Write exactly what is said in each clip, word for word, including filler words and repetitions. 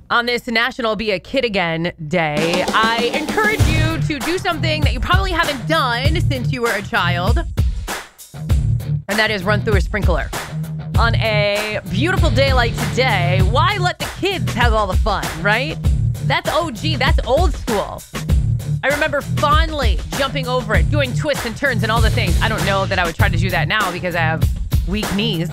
On this National Be a Kid Again Day, I encourage you to do something that you probably haven't done since you were a child, and that is run through a sprinkler. On a beautiful day like today, why let the kids have all the fun, right? That's O G, that's old school. I remember fondly jumping over it, doing twists and turns and all the things. I don't know that I would try to do that now because I have weak knees.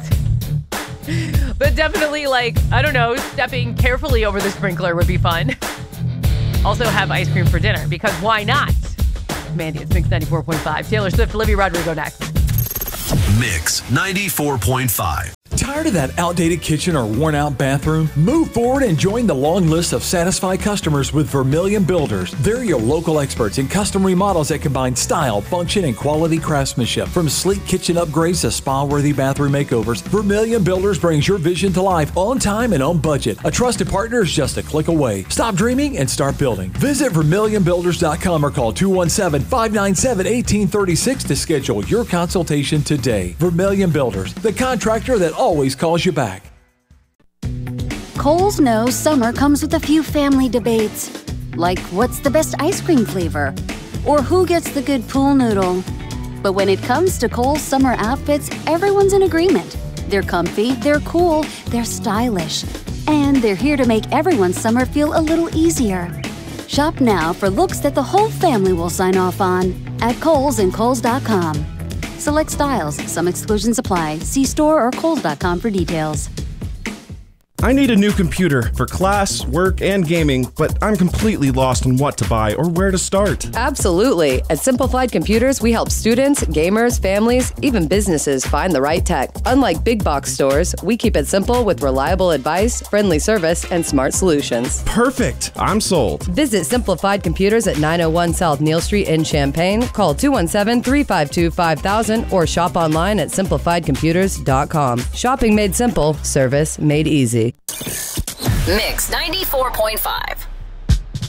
But definitely, like, I don't know, stepping carefully over the sprinkler would be fun. Also have ice cream for dinner, because why not? Mandy, it's Mix ninety-four point five. Taylor Swift, Olivia Rodrigo next. Mix ninety-four point five. Tired of that outdated kitchen or worn-out bathroom? Move forward and join the long list of satisfied customers with Vermilion Builders. They're your local experts in custom remodels that combine style, function, and quality craftsmanship. From sleek kitchen upgrades to spa-worthy bathroom makeovers, Vermilion Builders brings your vision to life on time and on budget. A trusted partner is just a click away. Stop dreaming and start building. Visit vermilion builders dot com or call two one seven, five nine seven, one eight three six to schedule your consultation today. Vermilion Builders, the contractor that always calls you back. Kohl's knows summer comes with a few family debates, like what's the best ice cream flavor, or who gets the good pool noodle. But when it comes to Kohl's summer outfits, everyone's in agreement. They're comfy, they're cool, they're stylish, and they're here to make everyone's summer feel a little easier. Shop now for looks that the whole family will sign off on at Kohl's and Kohl's dot com. Select styles. Some exclusions apply. See store or Kohl's dot com for details. I need a new computer for class, work, and gaming, but I'm completely lost on what to buy or where to start. Absolutely. At Simplified Computers, we help students, gamers, families, even businesses find the right tech. Unlike big box stores, we keep it simple with reliable advice, friendly service, and smart solutions. Perfect. I'm sold. Visit Simplified Computers at nine oh one South Neal Street in Champaign. Call two one seven, three five two, five thousand or shop online at simplified computers dot com. Shopping made simple, service made easy. Mix ninety-four point five.